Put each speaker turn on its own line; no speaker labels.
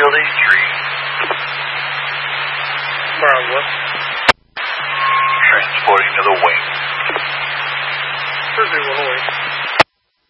Shield 83.
Bravo.
Transporting to the wing.
Pursuit 108.